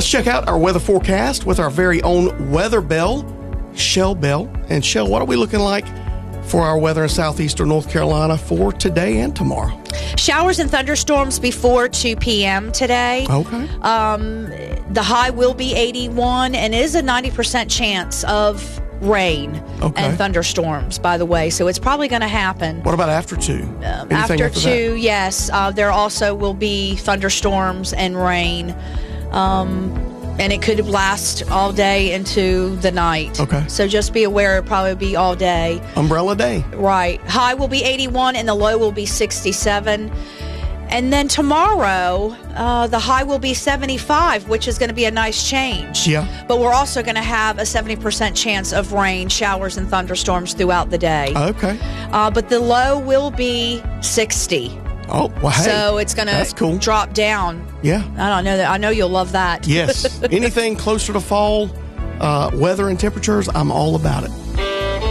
let's check out our weather forecast with our very own weather bell, Shell Bell. And Shell, what are we looking like for our weather in southeastern North Carolina for today and tomorrow? Showers and thunderstorms before 2 p.m. today. Okay. The high will be 81 and is a 90% chance of rain and thunderstorms, by the way. So it's probably going to happen. What about after 2? After 2, yes. There also will be thunderstorms and rain. And it could last all day into the night. Okay. So just be aware it'll probably be all day. Umbrella day. Right. High will be 81 and the low will be 67. And then tomorrow, the high will be 75, which is going to be a nice change. Yeah. But we're also going to have a 70% chance of rain, showers, and thunderstorms throughout the day. Okay. But the low will be 60. Oh, well, hey. So it's going to drop down. Yeah. I don't know that. I know you'll love that. Yes. Anything closer to fall weather and temperatures, I'm all about it.